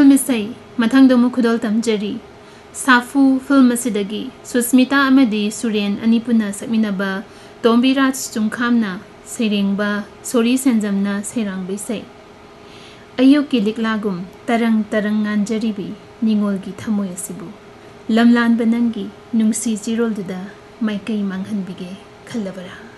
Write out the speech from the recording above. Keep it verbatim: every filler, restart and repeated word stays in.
Film इसाई मथंगदमु खुदोल तमजरी साफू film असिदगी Sushmita अमदी Suren अनिपुना सकमिनबा तोम्बीराज चुंखामना सेरेंगबा sorry सेंजमना Sairang इसाई अयो की लिकलागुम तरंग तरंग गांजरीबी निंगोल की थमोय असिबु लमलान बनंगी नुंसी चिरोल दुदा माइकई मांगहन बिगे खल्लबरा।